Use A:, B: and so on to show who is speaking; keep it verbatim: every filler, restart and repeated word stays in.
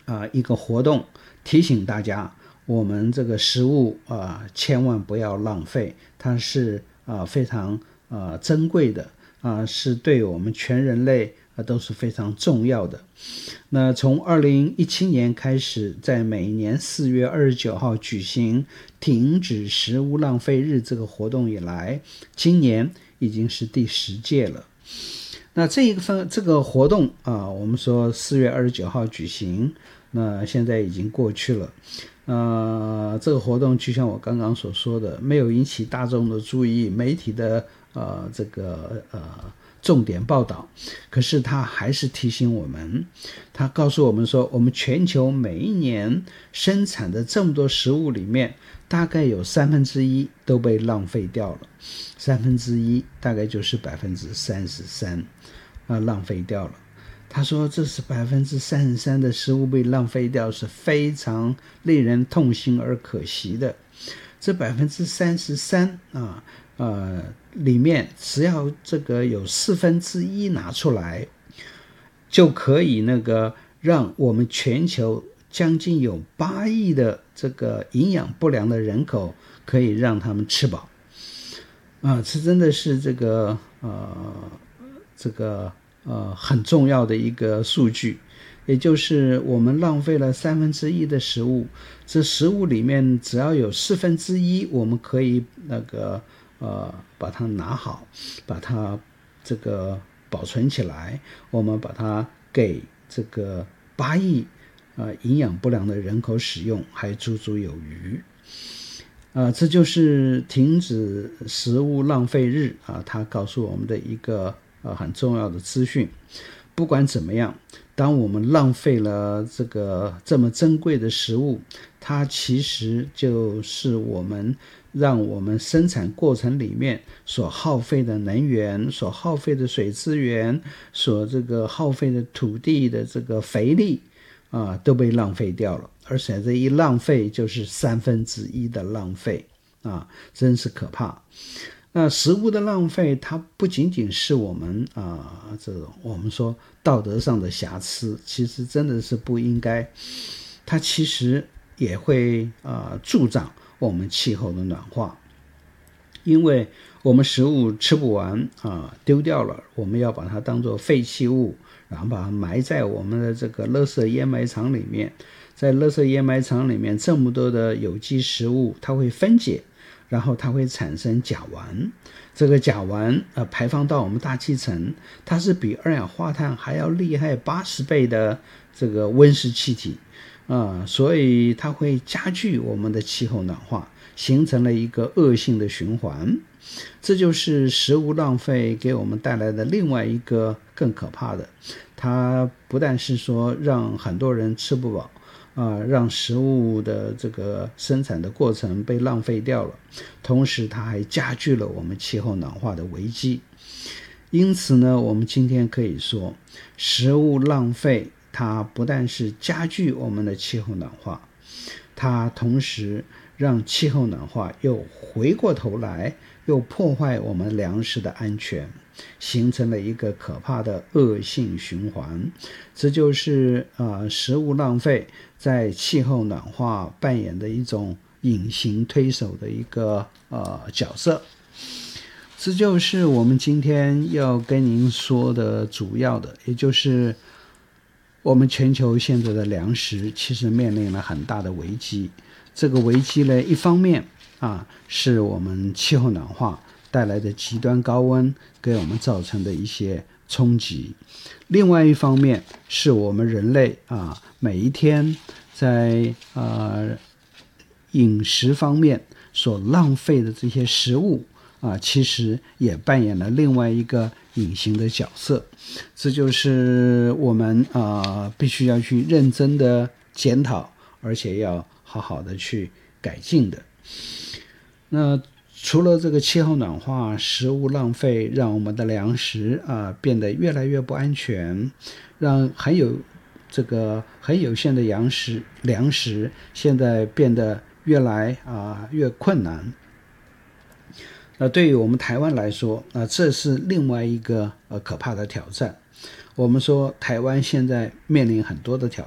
A: 啊、呃、一个活动，提醒大家，我们这个食物啊、呃、千万不要浪费，它是啊、呃、非常啊、呃、珍贵的啊、呃，是对我们全人类啊都是非常重要的。那从二零一七年开始，在每年四月二十九号举行停止食物浪费日这个活动以来，今年已经是第十届了。那这一个分这个活动啊，我们说四月二十九号举行，那现在已经过去了。呃，这个活动就像我刚刚所说的，没有引起大众的注意，媒体的呃这个呃重点报道，可是他还是提醒我们，他告诉我们说，我们全球每一年生产的这么多食物里面，大概有三分之一都被浪费掉了，三分之一大概就是百分之三十三啊浪费掉了。他说这是百分之三十三的食物被浪费掉，是非常令人痛心而可惜的。这百分之三十三啊，呃，里面只要这个有四分之一拿出来，就可以那个让我们全球将近有八亿的这个营养不良的人口可以让他们吃饱。啊，这真的是这个呃这个。呃，很重要的一个数据，也就是我们浪费了三分之一的食物，这食物里面只要有四分之一，我们可以那个呃把它拿好，把它这个保存起来，我们把它给这个八亿呃营养不良的人口使用，还足足有余。呃，这就是停止食物浪费日啊，它告诉我们的一个。呃，很重要的资讯。不管怎么样，当我们浪费了这个这么珍贵的食物，它其实就是我们让我们生产过程里面所耗费的能源、所耗费的水资源、所这个耗费的土地的这个肥力啊，都被浪费掉了。而且这一浪费就是三分之一的浪费啊，真是可怕。那食物的浪费，它不仅仅是我们啊、呃、这种我们说道德上的瑕疵，其实真的是不应该。它其实也会啊、呃、助长我们气候的暖化，因为我们食物吃不完啊、呃、丢掉了，我们要把它当作废弃物，然后把它埋在我们的这个垃圾掩埋场里面。在垃圾掩埋场里面，这么多的有机食物，它会分解。然后它会产生甲烷，这个甲烷呃排放到我们大气层，它是比二氧化碳还要厉害八十倍的这个温室气体啊、呃，所以它会加剧我们的气候暖化，形成了一个恶性的循环。这就是食物浪费给我们带来的另外一个更可怕的，它不但是说让很多人吃不饱。啊，让食物的这个生产的过程被浪费掉了，同时它还加剧了我们气候暖化的危机。因此呢，我们今天可以说，食物浪费它不但是加剧我们的气候暖化，它同时让气候暖化又回过头来又破坏我们粮食的安全，形成了一个可怕的恶性循环。这就是呃食物浪费在气候暖化扮演的一种隐形推手的一个呃角色。这就是我们今天要跟您说的主要的，也就是我们全球现在的粮食其实面临了很大的危机。这个危机呢，一方面啊是我们气候暖化带来的极端高温给我们造成的一些冲击，另外一方面是我们人类啊每一天在呃饮食方面所浪费的这些食物啊，其实也扮演了另外一个隐形的角色。这就是我们啊必须要去认真的检讨，而且要好好的去改进的。那除了这个气候暖化、食物浪费，让我们的粮食啊变得越来越不安全，让很有这个很有限的粮食粮食现在变得越来啊越困难。那对于我们台湾来说，那这是另外一个呃可怕的挑战。我们说台湾现在面临很多的挑